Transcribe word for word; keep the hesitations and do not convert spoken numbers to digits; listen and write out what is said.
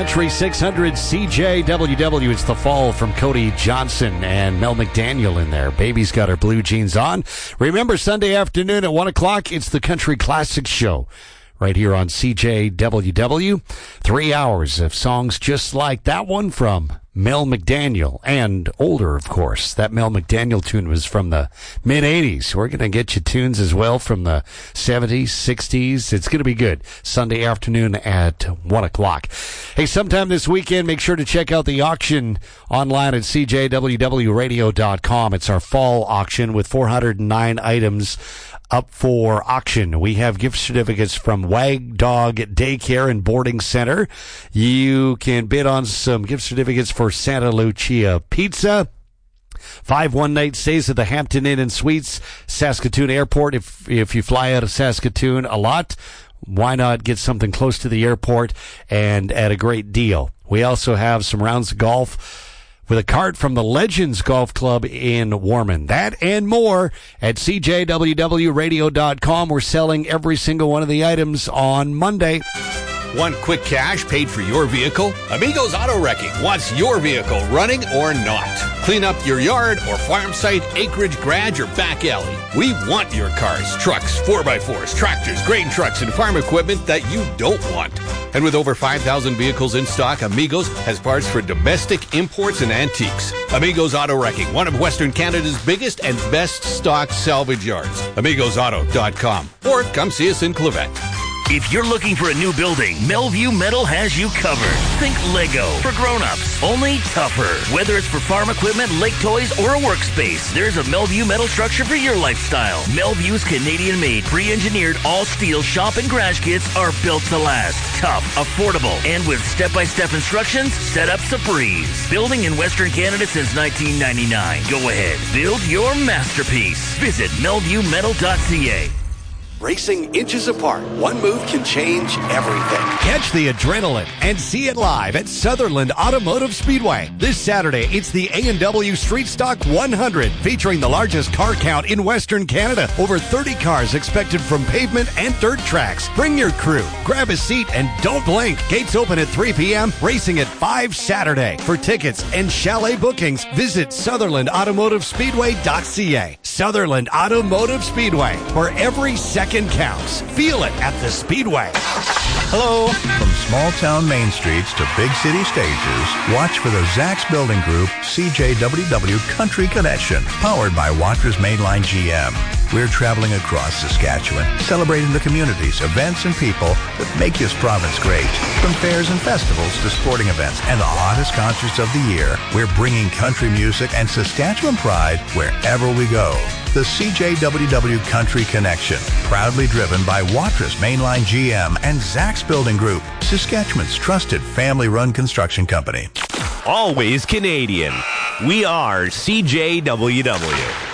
Country six hundred C J W W. It's the fall from Cody Johnson and Mel McDaniel in there. Baby's got her blue jeans on. Remember, Sunday afternoon at one o'clock, it's the Country Classics Show right here on C J W W. Three hours of songs just like that one from Mel McDaniel, and older, of course. That Mel McDaniel tune was from the mid-eighties. We're going to get you tunes as well from the seventies, sixties. It's going to be good. Sunday afternoon at one o'clock. Hey, sometime this weekend, make sure to check out the auction online at C J W W radio dot com. It's our fall auction with four hundred nine items up for auction. We have gift certificates from Wag Dog Daycare and Boarding Center. You can bid on some gift certificates for Santa Lucia Pizza. Five one-night stays at the Hampton Inn and Suites, Saskatoon Airport. If if you fly out of Saskatoon a lot, why not get something close to the airport and at a great deal? We also have some rounds of golf with a cart from the Legends Golf Club in Warman. That and more at C J W W radio dot com. We're selling every single one of the items on Monday. Want quick cash paid for your vehicle? Amigos Auto Wrecking wants your vehicle running or not. Clean up your yard or farm site, acreage, garage, or back alley. We want your cars, trucks, four by fours, tractors, grain trucks, and farm equipment that you don't want. And with over five thousand vehicles in stock, Amigos has parts for domestic, imports, and antiques. Amigos Auto Wrecking, one of Western Canada's biggest and best stocked salvage yards. amigos auto dot com. Or come see us in Clavette. If you're looking for a new building, Melview Metal has you covered. Think Lego for grown-ups, only tougher. Whether it's for farm equipment, lake toys, or a workspace, there's a Melview Metal structure for your lifestyle. Melview's Canadian-made, pre-engineered, all-steel shop and garage kits are built to last. Tough, affordable, and with step-by-step instructions, setup's a breeze. Building in Western Canada since nineteen ninety-nine. Go ahead, build your masterpiece. Visit melview metal dot c a. Racing inches apart. One move can change everything. Catch the adrenaline and see it live at Sutherland Automotive Speedway. This Saturday, it's the A and W Street Stock one hundred, featuring the largest car count in Western Canada. Over thirty cars expected from pavement and dirt tracks. Bring your crew, grab a seat, and don't blink. Gates open at three p.m., racing at five Saturday. For tickets and chalet bookings, visit sutherland automotive speedway dot c a. Sutherland Automotive Speedway, where every second counts. Feel it at the Speedway. Hello. From small-town main streets to big city stages, watch for the Zax Building Group C J W W Country Connection, powered by Watra's Mainline G M. We're traveling across Saskatchewan, celebrating the communities, events, and people that make this province great. From fairs and festivals to sporting events and the hottest concerts of the year, we're bringing country music and Saskatchewan pride wherever we go. The C J W W Country Connection, proudly driven by Watra's Mainline G M and Zax Building Group, Saskatchewan's trusted family-run construction company. Always Canadian. We are C J W W.